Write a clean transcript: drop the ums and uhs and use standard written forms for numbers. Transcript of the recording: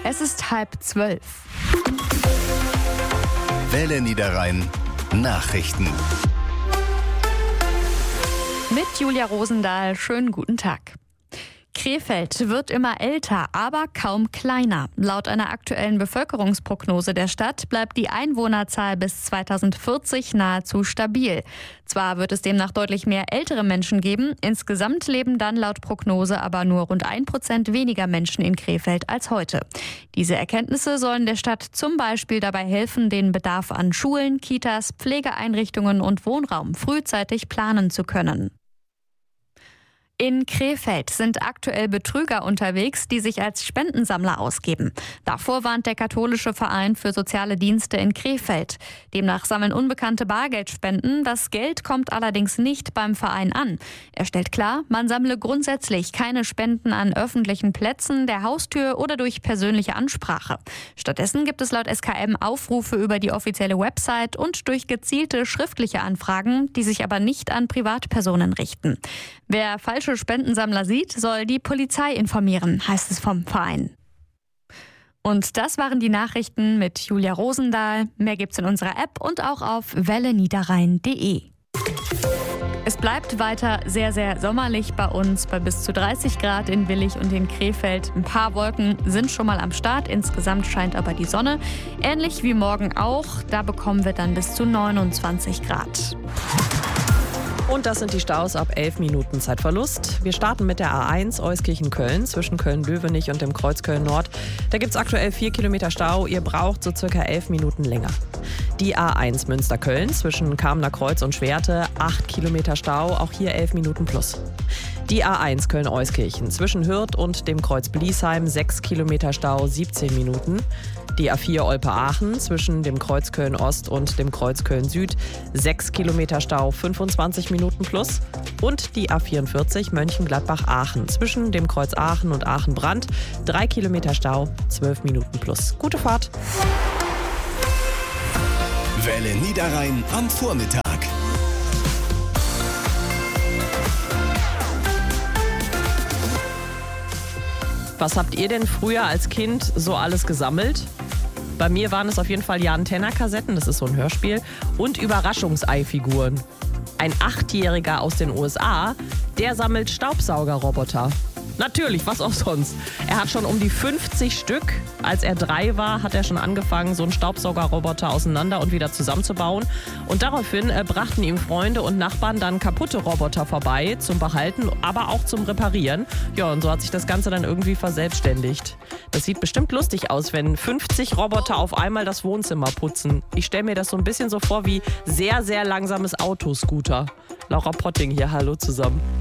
Es ist 11:30. Welle Niederrhein Nachrichten. Mit Julia Rosendahl, schönen guten Tag. Krefeld wird immer älter, aber kaum kleiner. Laut einer aktuellen Bevölkerungsprognose der Stadt bleibt die Einwohnerzahl bis 2040 nahezu stabil. Zwar wird es demnach deutlich mehr ältere Menschen geben, insgesamt leben dann laut Prognose aber nur rund 1% weniger Menschen in Krefeld als heute. Diese Erkenntnisse sollen der Stadt zum Beispiel dabei helfen, den Bedarf an Schulen, Kitas, Pflegeeinrichtungen und Wohnraum frühzeitig planen zu können. In Krefeld sind aktuell Betrüger unterwegs, die sich als Spendensammler ausgeben. Davor warnt der katholische Verein für soziale Dienste in Krefeld. Demnach sammeln Unbekannte Bargeldspenden. Das Geld kommt allerdings nicht beim Verein an. Er stellt klar, man sammle grundsätzlich keine Spenden an öffentlichen Plätzen, der Haustür oder durch persönliche Ansprache. Stattdessen gibt es laut SKM Aufrufe über die offizielle Website und durch gezielte schriftliche Anfragen, die sich aber nicht an Privatpersonen richten. Wer falsche Spendensammler sieht, soll die Polizei informieren, heißt es vom Verein. Und das waren die Nachrichten mit Julia Rosendahl. Mehr gibt's in unserer App und auch auf welleniederrhein.de. Es bleibt weiter sehr, sehr sommerlich bei uns, bei bis zu 30 Grad in Willich und in Krefeld. Ein paar Wolken sind schon mal am Start, insgesamt scheint aber die Sonne. Ähnlich wie morgen auch, da bekommen wir dann bis zu 29 Grad. Und das sind die Staus ab 11 Minuten Zeitverlust. Wir starten mit der A1 Euskirchen-Köln zwischen Köln-Löwenich und dem Kreuz Köln-Nord. Da gibt es aktuell 4 Kilometer Stau. Ihr braucht so circa 11 Minuten länger. Die A1 Münster-Köln zwischen Kamener Kreuz und Schwerte, 8 Kilometer Stau, auch hier 11 Minuten plus. Die A1 Köln-Euskirchen zwischen Hürth und dem Kreuz Bliesheim, 6 Kilometer Stau, 17 Minuten. Die A4 Olpe-Aachen zwischen dem Kreuz Köln-Ost und dem Kreuz Köln-Süd, 6 Kilometer Stau, 25 Minuten plus. Und die A44 Mönchengladbach-Aachen zwischen dem Kreuz Aachen und Aachen-Brand, 3 Kilometer Stau, 12 Minuten plus. Gute Fahrt! Welle Niederrhein am Vormittag. Was habt ihr denn früher als Kind so alles gesammelt? Bei mir waren es auf jeden Fall Jan-Tenner-Kassetten, das ist so ein Hörspiel, und Überraschungseifiguren. Ein 8-Jähriger aus den USA, der sammelt Staubsaugerroboter. Natürlich, was auch sonst. Er hat schon um die 50 Stück. Als er 3 war, hat er schon angefangen, so einen Staubsaugerroboter auseinander und wieder zusammenzubauen. Und daraufhin brachten ihm Freunde und Nachbarn dann kaputte Roboter vorbei zum Behalten, aber auch zum Reparieren. Ja, und so hat sich das Ganze dann irgendwie verselbstständigt. Das sieht bestimmt lustig aus, wenn 50 Roboter auf einmal das Wohnzimmer putzen. Ich stelle mir das so ein bisschen so vor wie sehr, sehr langsames Autoscooter. Laura Potting hier, hallo zusammen.